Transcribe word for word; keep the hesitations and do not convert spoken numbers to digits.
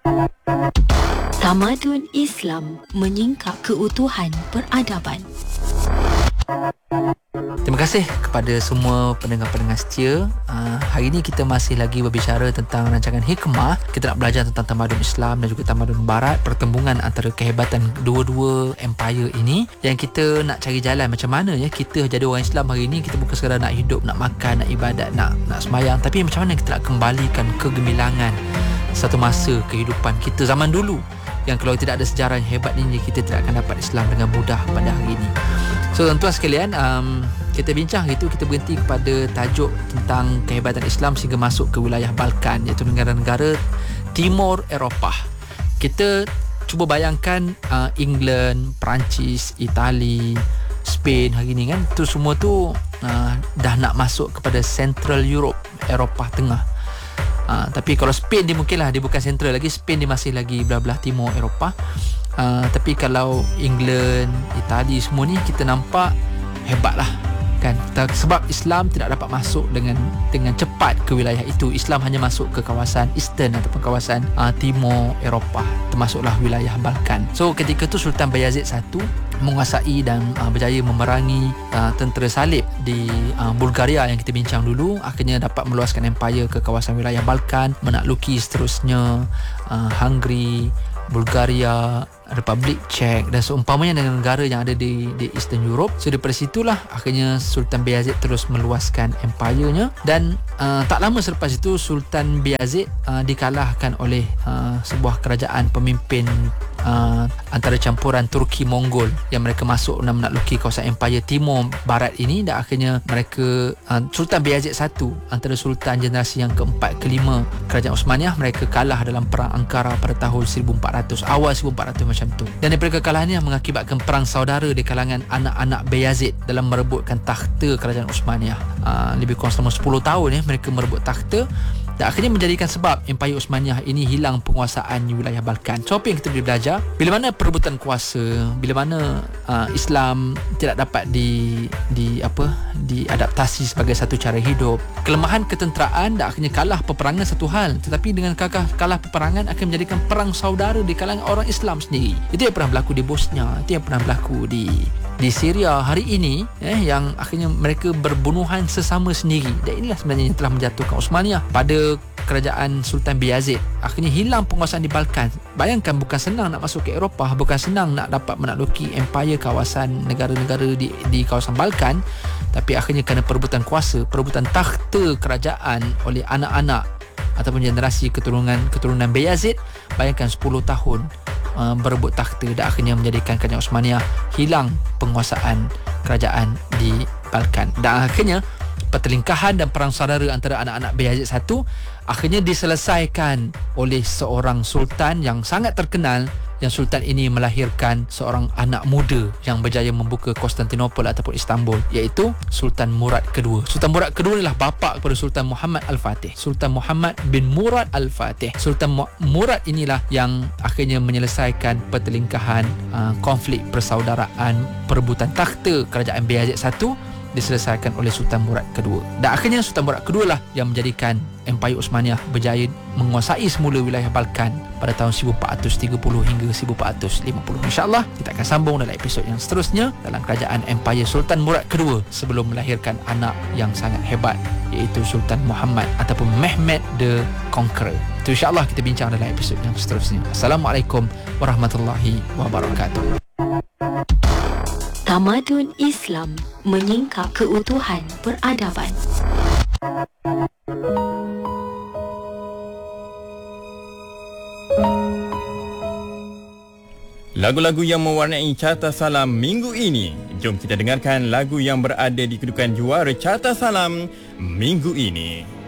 Tamadun Islam menyingkap keutuhan peradaban. Terima kasih kepada semua pendengar-pendengar setia. uh, Hari ini kita masih lagi berbicara tentang rancangan Hikmah. Kita nak belajar tentang tamadun Islam dan juga tamadun Barat, pertembungan antara kehebatan dua-dua empire ini, yang kita nak cari jalan macam mana ya kita jadi orang Islam hari ini. Kita bukan sekadar nak hidup, nak makan, nak ibadat, nak nak sembahyang, tapi macam mana kita nak kembalikan kegemilangan satu masa kehidupan kita zaman dulu, yang kalau tidak ada sejarah yang hebat ini, kita tidak akan dapat Islam dengan mudah pada hari ini. So tuan-tuan sekalian, um, kita bincang itu, kita berhenti kepada tajuk tentang kehebatan Islam sehingga masuk ke wilayah Balkan, iaitu negara-negara Timur Eropah. Kita cuba bayangkan uh, England, Perancis, Itali, Spain hari ni kan, tu semua tu uh, dah nak masuk kepada Central Europe, Eropah Tengah. Uh, tapi kalau Spain dia mungkinlah dia bukan Central lagi, Spain dia masih lagi belah-belah Timur Eropah. Uh, tapi kalau England, Itali semua ni kita nampak hebatlah kan, sebab Islam tidak dapat masuk dengan dengan cepat ke wilayah itu. Islam hanya masuk ke kawasan Eastern ataupun kawasan uh, Timur Eropah, termasuklah wilayah Balkan. So ketika tu Sultan Bayazid satu menguasai dan uh, berjaya memerangi uh, tentera salib di uh, Bulgaria yang kita bincang dulu, akhirnya dapat meluaskan empire ke kawasan wilayah Balkan, menakluki seterusnya uh, Hungary, Bulgaria, Republik Czech dan seumpamanya dengan negara yang ada di, di Eastern Europe. So daripada situlah akhirnya Sultan Bayazid terus meluaskan empire-nya, dan uh, tak lama selepas itu Sultan Bayazid uh, dikalahkan oleh uh, sebuah kerajaan pemimpin uh, antara campuran Turki Mongol, yang mereka masuk dan menakluki kawasan empire Timur Barat ini, dan akhirnya mereka uh, Sultan Bayazid satu antara sultan generasi yang keempat kelima kerajaan Osmaniyah, mereka kalah dalam perang Ankara pada tahun seribu empat ratus, awal seribu empat ratus macam tu. Dan daripada kekalahan ini mengakibatkan perang saudara di kalangan anak-anak Bayazid dalam merebutkan takhta kerajaan Osmaniyah. uh, lebih kurang selama sepuluh tahun ya mereka merebut takhta, dan akhirnya menjadikan sebab Empayar Osmaniyah ini hilang penguasaan di wilayah Balkan. So apa yang kita boleh belajar? Bila mana perebutan kuasa, bila mana uh, Islam tidak dapat di di apa diadaptasi sebagai satu cara hidup, kelemahan ketenteraan dan akhirnya kalah peperangan satu hal, tetapi dengan kalah, kalah peperangan akan menjadikan perang saudara di kalangan orang Islam sendiri. Itu yang pernah berlaku di Bosnia, itu yang pernah berlaku di di Syria hari ini, eh, yang akhirnya mereka berbunuhan sesama sendiri. Dan inilah sebenarnya yang telah menjatuhkan Osmaniyah pada kerajaan Sultan Bayazid. Akhirnya hilang penguasaan di Balkan. Bayangkan, bukan senang nak masuk ke Eropah, bukan senang nak dapat menakluki empire kawasan negara-negara di, di kawasan Balkan, tapi akhirnya kerana perebutan kuasa, perebutan takhta kerajaan oleh anak-anak ataupun generasi keturunan keturunan Bayazid, bayangkan sepuluh tahun uh, berebut takhta, dan akhirnya menjadikan kerajaan Osmaniyah hilang penguasaan kerajaan di Balkan. Dan akhirnya pertelingkahan dan perang saudara antara anak-anak Bayazid satu akhirnya diselesaikan oleh seorang sultan yang sangat terkenal, yang sultan ini melahirkan seorang anak muda yang berjaya membuka Konstantinopel ataupun Istanbul, iaitu Sultan Murad kedua. Sultan Murad kedua adalah bapa kepada Sultan Muhammad Al-Fatih. Sultan Muhammad bin Murad Al-Fatih. Sultan Murad inilah yang akhirnya menyelesaikan pertelingkahan uh, konflik persaudaraan perebutan takhta kerajaan Bayazid satu diselesaikan oleh Sultan Murad kedua. Dan akhirnya Sultan Murad kedua lah yang menjadikan Empayar Osmaniyah berjaya menguasai semula wilayah Balkan pada tahun seribu empat ratus tiga puluh hingga seribu empat ratus lima puluh. InsyaAllah kita akan sambung dalam episod yang seterusnya dalam kerajaan Empayar Sultan Murad kedua sebelum melahirkan anak yang sangat hebat, iaitu Sultan Muhammad ataupun Mehmed the Conqueror. Itu insyaAllah kita bincang dalam episod yang seterusnya. Assalamualaikum warahmatullahi wabarakatuh. Tamadun Islam menyingkap keutuhan peradaban. Lagu-lagu yang mewarnai Carta Salam minggu ini. Jom kita dengarkan lagu yang berada di kedudukan juara Carta Salam minggu ini.